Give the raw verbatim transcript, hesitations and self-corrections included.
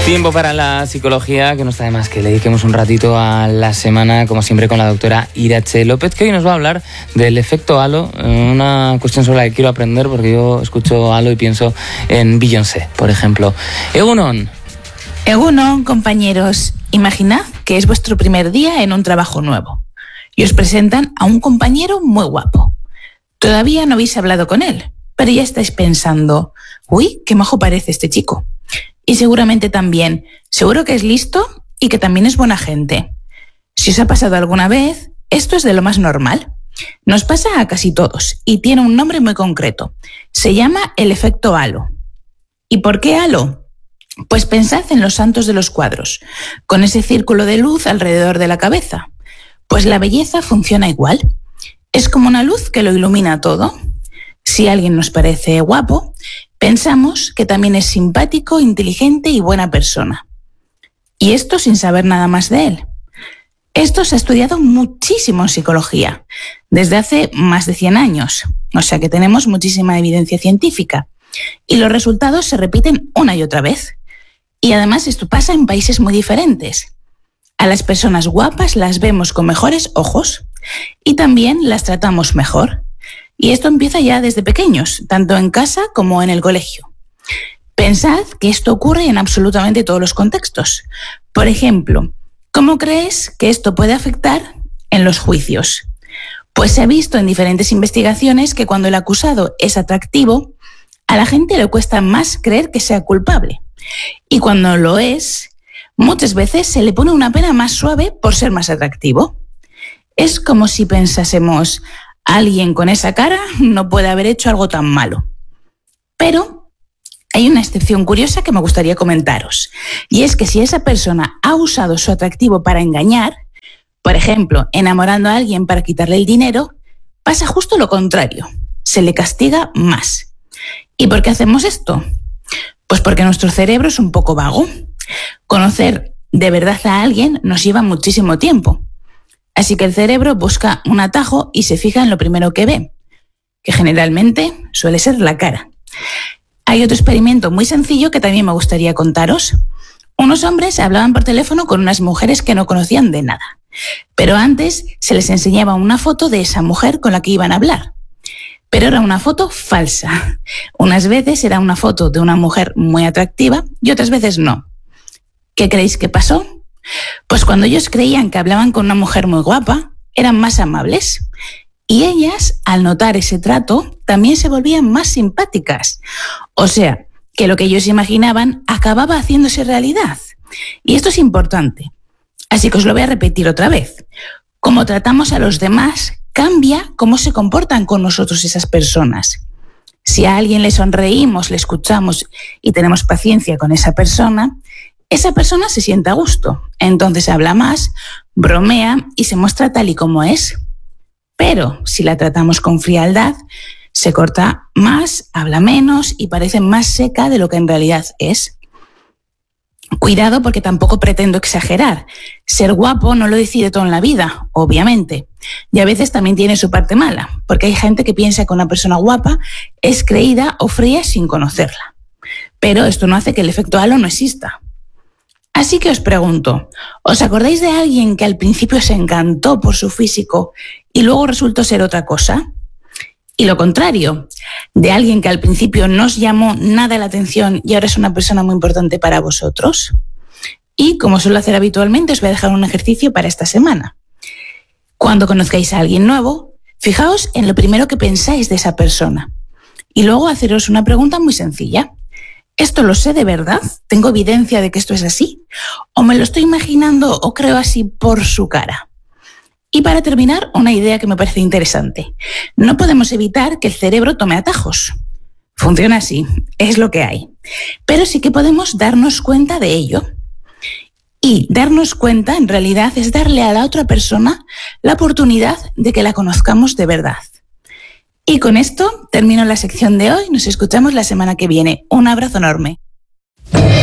Tiempo para la psicología, que no está de más que le dediquemos un ratito a la semana, como siempre, con la doctora Irache López, que hoy nos va a hablar del efecto halo, una cuestión sobre la que quiero aprender, porque yo escucho halo y pienso en Beyoncé, por ejemplo. Egunon. Egunon, compañeros. Imaginad que es vuestro primer día en un trabajo nuevo y os presentan a un compañero muy guapo. Todavía no habéis hablado con él, pero ya estáis pensando, uy, qué majo parece este chico. Y seguramente también, seguro que es listo y que también es buena gente. Si os ha pasado alguna vez, esto es de lo más normal. Nos pasa a casi todos y tiene un nombre muy concreto. Se llama el efecto halo. ¿Y por qué halo? Pues pensad en los santos de los cuadros, con ese círculo de luz alrededor de la cabeza. Pues la belleza funciona igual. Es como una luz que lo ilumina todo. Si alguien nos parece guapo, pensamos que también es simpático, inteligente y buena persona. Y esto sin saber nada más de él. Esto se ha estudiado muchísimo en psicología, desde hace más de cien años. O sea que tenemos muchísima evidencia científica. Y los resultados se repiten una y otra vez. Y además esto pasa en países muy diferentes. A las personas guapas las vemos con mejores ojos y también las tratamos mejor. Y esto empieza ya desde pequeños, tanto en casa como en el colegio. Pensad que esto ocurre en absolutamente todos los contextos. Por ejemplo, ¿cómo crees que esto puede afectar en los juicios? Pues se ha visto en diferentes investigaciones que cuando el acusado es atractivo, a la gente le cuesta más creer que sea culpable. Y cuando lo es, muchas veces se le pone una pena más suave por ser más atractivo. Es como si pensásemos, alguien con esa cara no puede haber hecho algo tan malo. Pero hay una excepción curiosa que me gustaría comentaros. Y es que si esa persona ha usado su atractivo para engañar, por ejemplo, enamorando a alguien para quitarle el dinero, pasa justo lo contrario. Se le castiga más. ¿Y por qué hacemos esto? Pues porque nuestro cerebro es un poco vago. Conocer de verdad a alguien nos lleva muchísimo tiempo. Así que el cerebro busca un atajo y se fija en lo primero que ve, que generalmente suele ser la cara. Hay otro experimento muy sencillo que también me gustaría contaros. Unos hombres hablaban por teléfono con unas mujeres que no conocían de nada, pero antes se les enseñaba una foto de esa mujer con la que iban a hablar. Pero era una foto falsa. Unas veces era una foto de una mujer muy atractiva y otras veces no. ¿Qué creéis que pasó? Pues cuando ellos creían que hablaban con una mujer muy guapa, eran más amables. Y ellas, al notar ese trato, también se volvían más simpáticas. O sea, que lo que ellos imaginaban acababa haciéndose realidad. Y esto es importante. Así que os lo voy a repetir otra vez. Como tratamos a los demás, cambia cómo se comportan con nosotros esas personas. Si a alguien le sonreímos, le escuchamos y tenemos paciencia con esa persona, esa persona se siente a gusto, entonces habla más, bromea y se muestra tal y como es. Pero si la tratamos con frialdad, se corta más, habla menos y parece más seca de lo que en realidad es. Cuidado porque tampoco pretendo exagerar. Ser guapo no lo decide todo en la vida, obviamente. Y a veces también tiene su parte mala, porque hay gente que piensa que una persona guapa es creída o fría sin conocerla. Pero esto no hace que el efecto halo no exista. Así que os pregunto, ¿os acordáis de alguien que al principio se encantó por su físico y luego resultó ser otra cosa? Y lo contrario, de alguien que al principio no os llamó nada la atención y ahora es una persona muy importante para vosotros. Y como suelo hacer habitualmente, os voy a dejar un ejercicio para esta semana. Cuando conozcáis a alguien nuevo, fijaos en lo primero que pensáis de esa persona. Y luego haceros una pregunta muy sencilla. ¿Esto lo sé de verdad? ¿Tengo evidencia de que esto es así? ¿O me lo estoy imaginando o creo así por su cara? Y para terminar, una idea que me parece interesante. No podemos evitar que el cerebro tome atajos. Funciona así, es lo que hay. Pero sí que podemos darnos cuenta de ello. Y darnos cuenta, en realidad, es darle a la otra persona la oportunidad de que la conozcamos de verdad. Y con esto termino la sección de hoy. Nos escuchamos la semana que viene. Un abrazo enorme.